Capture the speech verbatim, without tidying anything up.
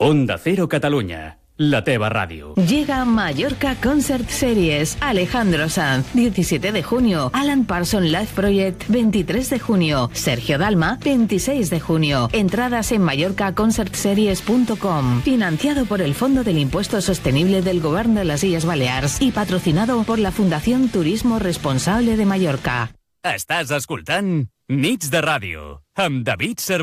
Onda Cero Catalunya, la teva ràdio. Llega Mallorca Concert Series. Alejandro Sanz, diecisiete de junio. Alan Parsons Live Project, veintitrés de junio. Sergio Dalma, veintiséis de junio. Entradas en mallorca concert series punto com. Financiado por el Fondo del Impuesto Sostenible del Govern de les Illes Balears y patrocinado por la Fundación Turismo Responsable de Mallorca. Estàs escoltant Nits de Ràdio, amb David Cervera.